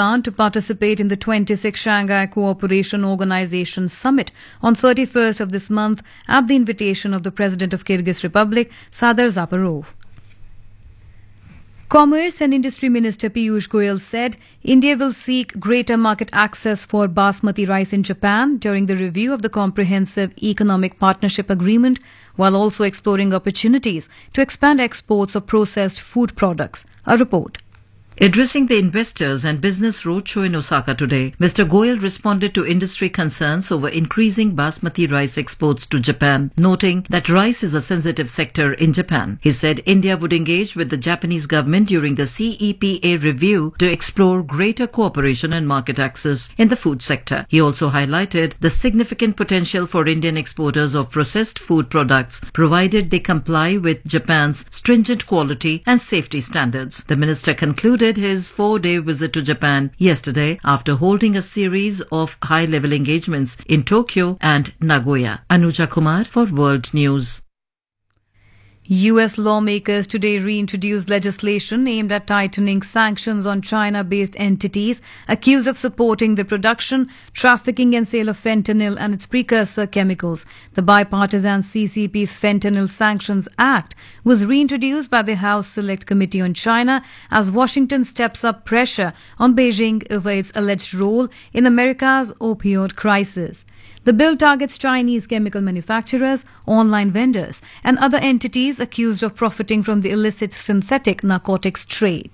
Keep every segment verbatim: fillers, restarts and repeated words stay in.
Kyrgyzstan to participate in the twenty-sixth Shanghai Cooperation Organization Summit on thirty-first of this month at the invitation of the President of Kyrgyz Republic, Sadar Zaparov. Commerce and Industry Minister Piyush Goyal said India will seek greater market access for basmati rice in Japan during the review of the Comprehensive Economic Partnership Agreement, while also exploring opportunities to expand exports of processed food products. A report. Addressing the investors and business roadshow in Osaka today, Mister Goyal responded to industry concerns over increasing basmati rice exports to Japan, noting that rice is a sensitive sector in Japan. He said India would engage with the Japanese government during the C E P A review to explore greater cooperation and market access in the food sector. He also highlighted the significant potential for Indian exporters of processed food products, provided they comply with Japan's stringent quality and safety standards. The minister concluded his four-day visit to Japan yesterday after holding a series of high-level engagements in Tokyo and Nagoya. Anuja Kumar for World News. U S lawmakers today reintroduced legislation aimed at tightening sanctions on China-based entities accused of supporting the production, trafficking and sale of fentanyl and its precursor chemicals. The bipartisan C C P Fentanyl Sanctions Act was reintroduced by the House Select Committee on China as Washington steps up pressure on Beijing over its alleged role in America's opioid crisis. The bill targets Chinese chemical manufacturers, online vendors, and other entities accused of profiting from the illicit synthetic narcotics trade.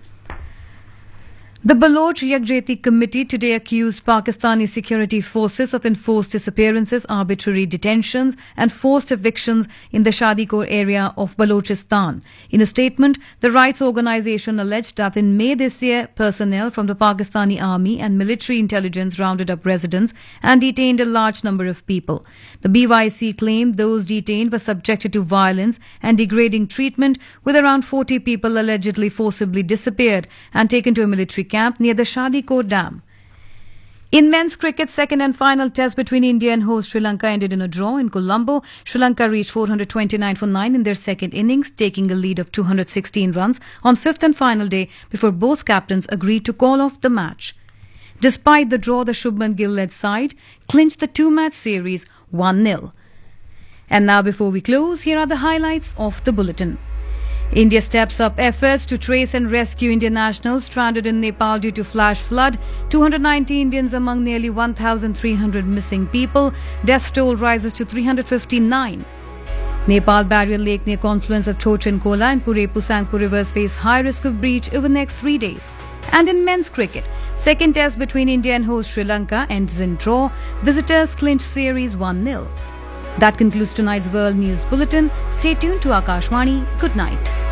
The Baloch Yakjehti Committee today accused Pakistani security forces of enforced disappearances, arbitrary detentions and forced evictions in the Shadikor area of Balochistan. In a statement, the rights organization alleged that in May this year, personnel from the Pakistani army and military intelligence rounded up residents and detained a large number of people. The B Y C claimed those detained were subjected to violence and degrading treatment, with around forty people allegedly forcibly disappeared and taken to a military camp near the Shadikor Dam. In men's cricket, second and final test between India and host Sri Lanka ended in a draw in Colombo. Sri Lanka reached four hundred twenty-nine for nine in their second innings, taking a lead of two hundred sixteen runs on fifth and final day before both captains agreed to call off the match. Despite the draw, the Shubman Gill-led side clinched the two-match series one nil. And now, before we close, here are the highlights of the bulletin. India steps up efforts to trace and rescue Indian nationals stranded in Nepal due to flash flood. two hundred ninety Indians among nearly one thousand three hundred missing people. Death toll rises to three hundred fifty-nine. Nepal barrier lake near confluence of Choch and Kola and Pure-Pusangpur rivers face high risk of breach over the next three days. And in men's cricket, second test between India and host Sri Lanka ends in draw. Visitors clinch series one nil. That concludes tonight's World News Bulletin. Stay tuned to Akashvani. Good night.